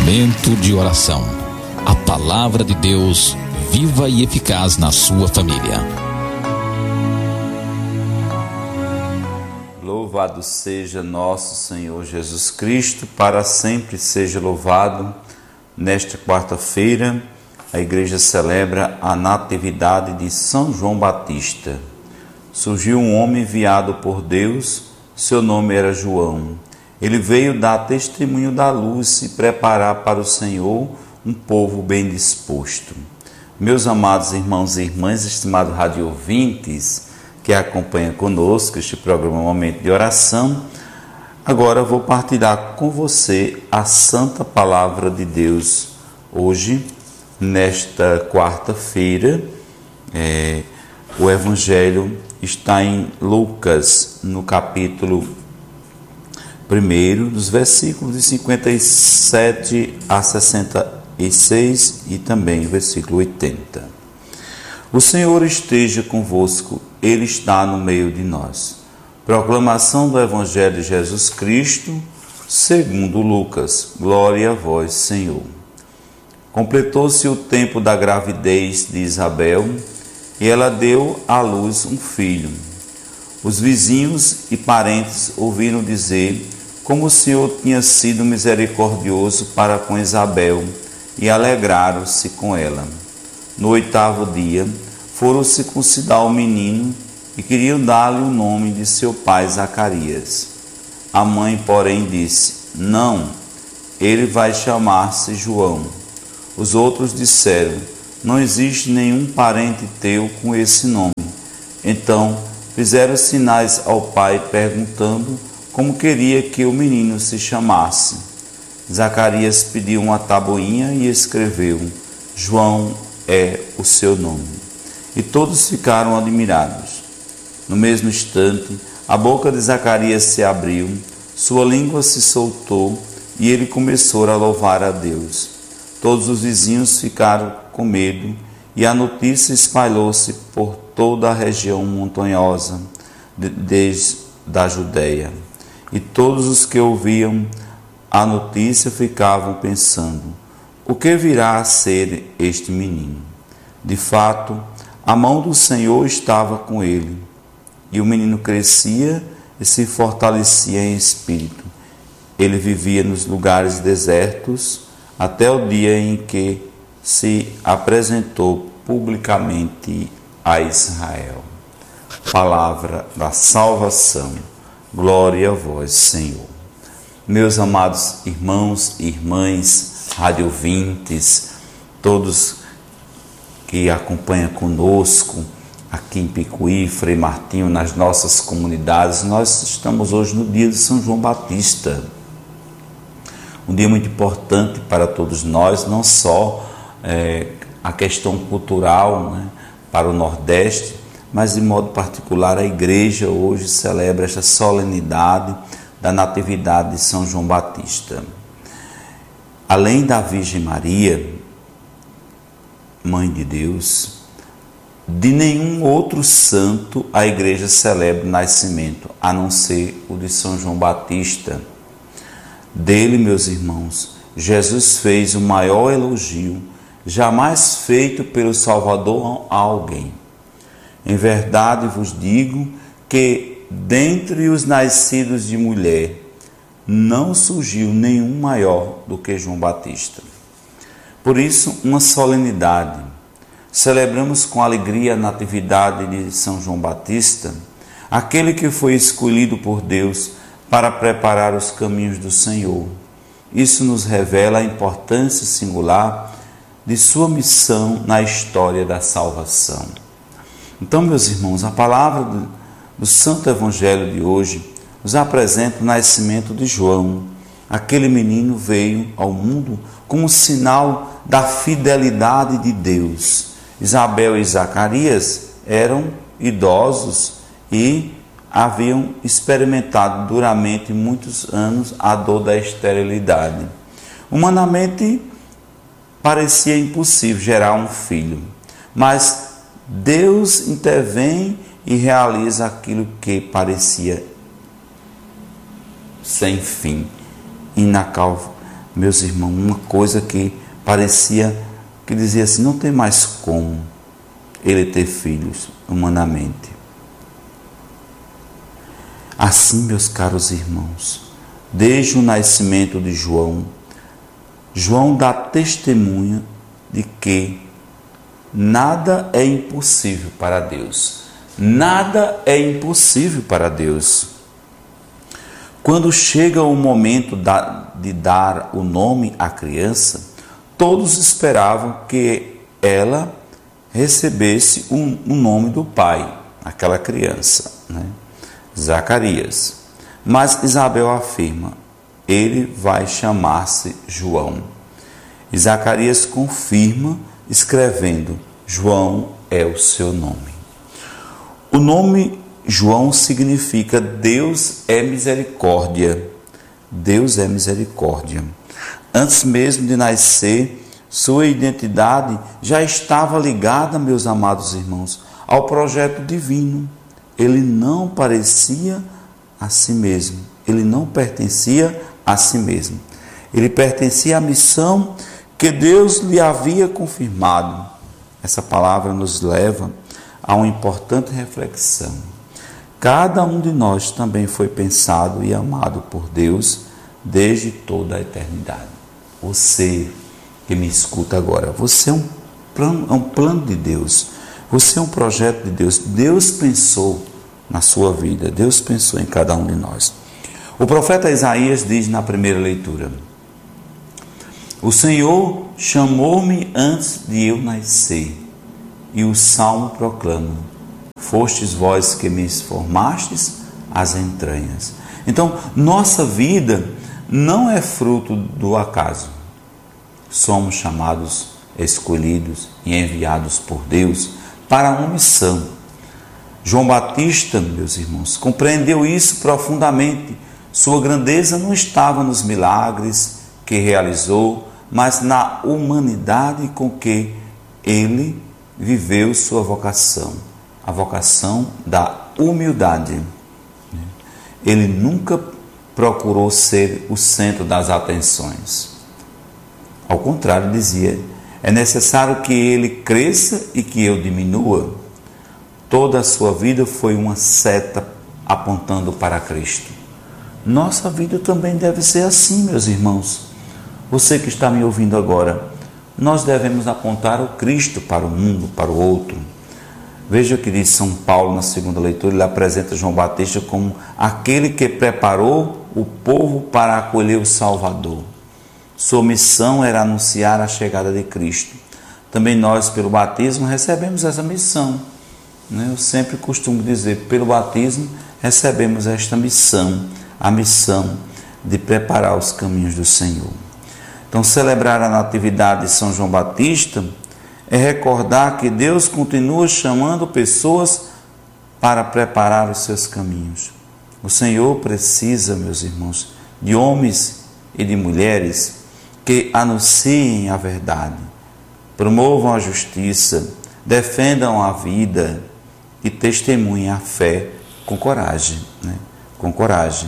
Momento de oração. A palavra de Deus, viva e eficaz na sua família. Louvado seja nosso Senhor Jesus Cristo, para sempre seja louvado. Nesta quarta-feira, a igreja celebra a natividade de São João Batista. Surgiu um homem enviado por Deus, seu nome era João. Ele veio dar testemunho da luz e preparar para o Senhor um povo bem disposto. Meus amados irmãos e irmãs, estimados radiovintes que acompanham conosco este programa Momento de Oração, agora vou partilhar com você a Santa Palavra de Deus. Hoje, nesta quarta-feira, o Evangelho está em Lucas, no capítulo 1, dos versículos de 57 a 66 e também o versículo 80. O Senhor esteja convosco, Ele está no meio de nós. Proclamação do Evangelho de Jesus Cristo, segundo Lucas. Glória a vós, Senhor. Completou-se o tempo da gravidez de Isabel e ela deu à luz um filho. Os vizinhos e parentes ouviram dizer como o Senhor tinha sido misericordioso para com Isabel e alegraram-se com ela. No 8º dia, foram circuncidar o menino e queriam dar-lhe o nome de seu pai Zacarias. A mãe, porém, disse: não, ele vai chamar-se João. Os outros disseram: não existe nenhum parente teu com esse nome. Então fizeram sinais ao pai, perguntando como queria que o menino se chamasse. Zacarias pediu uma tabuinha e escreveu: João é o seu nome. E todos ficaram admirados. No mesmo instante, a boca de Zacarias se abriu, sua língua se soltou e ele começou a louvar a Deus. Todos os vizinhos ficaram com medo e a notícia espalhou-se por toda a região montanhosa desde a Judeia. E todos os que ouviam a notícia ficavam pensando: o que virá a ser este menino? De fato, a mão do Senhor estava com ele, e o menino crescia e se fortalecia em espírito. Ele vivia nos lugares desertos até o dia em que se apresentou publicamente a Israel. Palavra da salvação. Glória a vós, Senhor. Meus amados irmãos e irmãs, radiovintes, todos que acompanham conosco aqui em Picuí, Frei Martinho, nas nossas comunidades, nós estamos hoje no dia de São João Batista. Um dia muito importante para todos nós, não só a questão cultural, né, para o Nordeste, mas de modo particular a igreja hoje celebra esta solenidade da natividade de São João Batista. Além da Virgem Maria, Mãe de Deus, de nenhum outro santo a igreja celebra o nascimento, a não ser o de São João Batista. Dele, meus irmãos, Jesus fez o maior elogio jamais feito pelo Salvador a alguém. Em verdade vos digo que dentre os nascidos de mulher não surgiu nenhum maior do que João Batista. Por isso, uma solenidade. Celebramos com alegria a natividade de São João Batista, aquele que foi escolhido por Deus para preparar os caminhos do Senhor. Isso nos revela a importância singular de sua missão na história da salvação. Então, meus irmãos, a palavra do Santo Evangelho de hoje nos apresenta o nascimento de João. Aquele menino veio ao mundo como sinal da fidelidade de Deus. Isabel e Zacarias eram idosos e haviam experimentado duramente muitos anos a dor da esterilidade. Humanamente, parecia impossível gerar um filho, mas Deus intervém e realiza aquilo que parecia sem fim, meus irmãos, uma coisa que parecia, que dizia assim, não tem mais como ele ter filhos humanamente. Assim, meus caros irmãos, desde o nascimento de João, João dá testemunha de que nada é impossível para Deus. Nada é impossível para Deus. Quando chega o momento de dar o nome à criança, todos esperavam que ela recebesse o nome do pai, aquela criança, né? Zacarias. Mas Isabel afirma, ele vai chamar-se João. E Zacarias confirma, escrevendo, João é o seu nome. O nome João significa Deus é misericórdia. Deus é misericórdia. Antes mesmo de nascer, sua identidade já estava ligada, meus amados irmãos, ao projeto divino. Ele não parecia a si mesmo. Ele não pertencia a si mesmo. Ele pertencia à missão que Deus lhe havia confirmado. Essa palavra nos leva a uma importante reflexão. Cada um de nós também foi pensado e amado por Deus desde toda a eternidade. Você que me escuta agora, você é um plano de Deus. Você é um projeto de Deus. Deus pensou na sua vida. Deus pensou em cada um de nós. O profeta Isaías diz na primeira leitura: o Senhor chamou-me antes de eu nascer. E o Salmo proclama: fostes vós que me formastes as entranhas. Então, nossa vida não é fruto do acaso. Somos chamados, escolhidos e enviados por Deus para uma missão. João Batista, meus irmãos, compreendeu isso profundamente. Sua grandeza não estava nos milagres que realizou, mas na humanidade com que ele viveu sua vocação, a vocação da humildade. Ele nunca procurou ser o centro das atenções. Ao contrário, dizia, é necessário que ele cresça e que eu diminua. Toda a sua vida foi uma seta apontando para Cristo. Nossa vida também deve ser assim, meus irmãos. Você que está me ouvindo agora, nós devemos apontar o Cristo para o mundo, para o outro. Veja o que diz São Paulo na segunda leitura, ele apresenta João Batista como aquele que preparou o povo para acolher o Salvador. Sua missão era anunciar a chegada de Cristo. Também nós, pelo batismo, recebemos essa missão. Eu sempre costumo dizer, pelo batismo, recebemos esta missão, a missão de preparar os caminhos do Senhor. Então, celebrar a natividade de São João Batista é recordar que Deus continua chamando pessoas para preparar os seus caminhos. O Senhor precisa, meus irmãos, de homens e de mulheres que anunciem a verdade, promovam a justiça, defendam a vida e testemunhem a fé com coragem, Com coragem.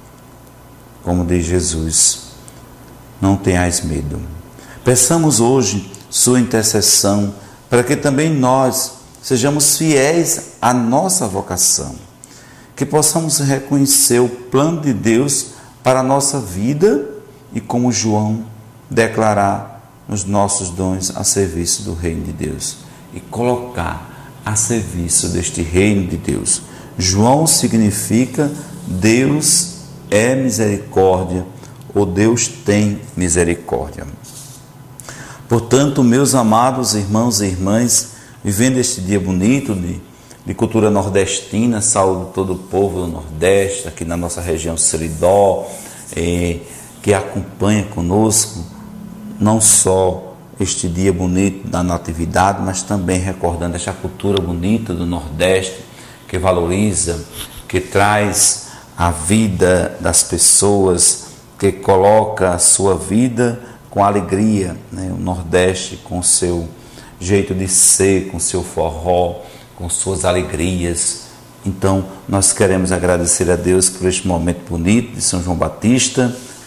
Como diz Jesus, não tenhais medo. Peçamos hoje sua intercessão para que também nós sejamos fiéis à nossa vocação, que possamos reconhecer o plano de Deus para a nossa vida e, como João, declarar os nossos dons a serviço do reino de Deus e colocar a serviço deste reino de Deus. João significa Deus é misericórdia, ou Deus tem misericórdia. Portanto, meus amados irmãos e irmãs, vivendo este dia bonito de cultura nordestina, saúdo todo o povo do Nordeste, aqui na nossa região Seridó, que acompanha conosco, não só este dia bonito da natividade, mas também recordando esta cultura bonita do Nordeste, que valoriza, que traz a vida das pessoas, que coloca a sua vida com alegria, O Nordeste com o seu jeito de ser, com o seu forró, com suas alegrias. Então, nós queremos agradecer a Deus por este momento bonito de São João Batista,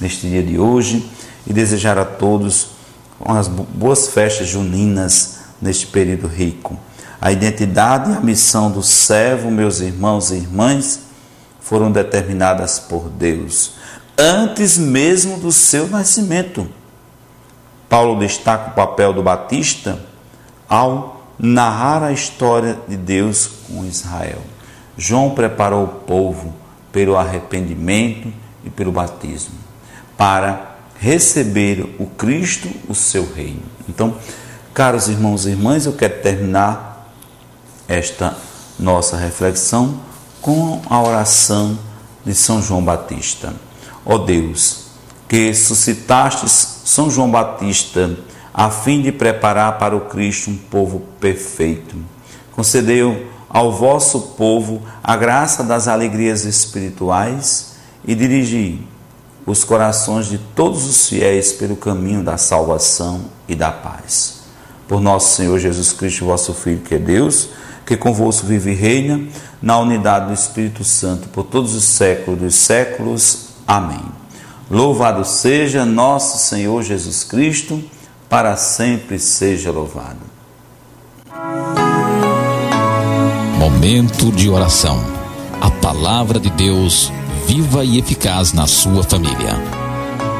neste dia de hoje e desejar a todos umas boas festas juninas neste período rico. A identidade e a missão do servo, meus irmãos e irmãs, foram determinadas por Deus, antes mesmo do seu nascimento. Paulo destaca o papel do Batista ao narrar a história de Deus com Israel. João preparou o povo pelo arrependimento e pelo batismo, para receber o Cristo, o seu reino. Então, caros irmãos e irmãs, eu quero terminar esta nossa reflexão com a oração de São João Batista. Ó Deus, que suscitastes São João Batista a fim de preparar para o Cristo um povo perfeito, concedeu ao vosso povo a graça das alegrias espirituais e dirigi os corações de todos os fiéis pelo caminho da salvação e da paz. Por nosso Senhor Jesus Cristo, vosso Filho, que é Deus, que convosco vive e reina na unidade do Espírito Santo por todos os séculos dos séculos. Amém. Louvado seja nosso Senhor Jesus Cristo, para sempre seja louvado. Momento de oração. A palavra de Deus viva e eficaz na sua família.